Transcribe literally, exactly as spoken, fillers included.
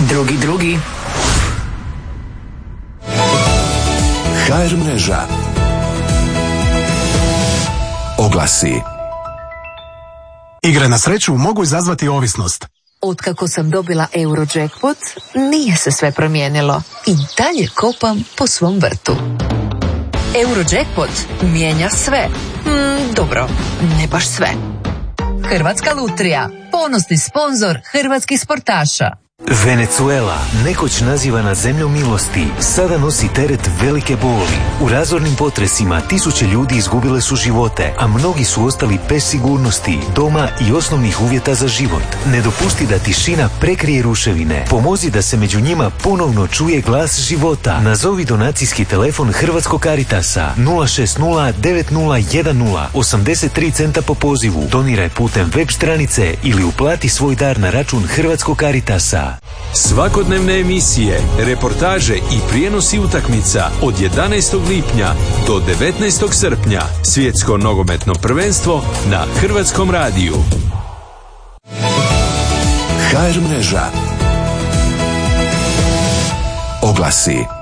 Drugi, drugi. ha er mreža. Oglasi. Igre na sreću mogu izazvati ovisnost. Otkako sam dobila Eurojackpot, nije se sve promijenilo. I dalje kopam po svom vrtu. Eurojackpot mijenja sve. Mm, dobro, ne baš sve. Hrvatska lutrija, ponosni sponzor hrvatskih sportaša. Venezuela, nekoć nazivana zemljom milosti, sada nosi teret velike boli. U razornim potresima tisuće ljudi izgubile su živote, a mnogi su ostali bez sigurnosti, doma i osnovnih uvjeta za život. Ne dopusti da tišina prekrije ruševine. Pomozi da se među njima ponovno čuje glas života. Nazovi donacijski telefon Hrvatskog Caritasa nula šest nula devet nula jedan nula osamdeset tri centa po pozivu. Doniraj putem web stranice ili uplati svoj dar na račun Hrvatskog Caritasa. Svakodnevne emisije, reportaže i prijenosi utakmica od jedanaestog lipnja do devetnaestog srpnja. Svjetsko nogometno prvenstvo na Hrvatskom radiju. ha er mreža. Oglasi.